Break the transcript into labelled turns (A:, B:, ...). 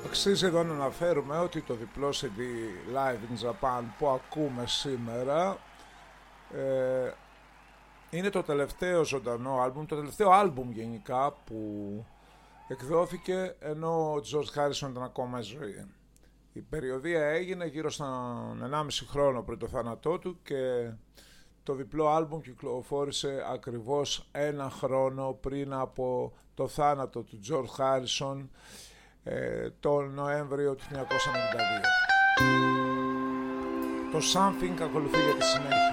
A: Αξίζει εδώ να αναφέρουμε ότι το διπλό CD Live in Japan που ακούμε σήμερα είναι το τελευταίο ζωντανό άλμπουμ, το τελευταίο άλμπουμ γενικά που εκδόθηκε ενώ ο George Harrison ήταν ακόμα ζωή. Η περιοδεία έγινε γύρω στον 1,5 χρόνο πριν το θάνατό του και το διπλό άλμπουμ κυκλοφόρησε ακριβώς 1 χρόνο πριν από το θάνατο του George Harrison τον Νοέμβριο του 1992. Το Something ακολουθεί για τη συνέχεια.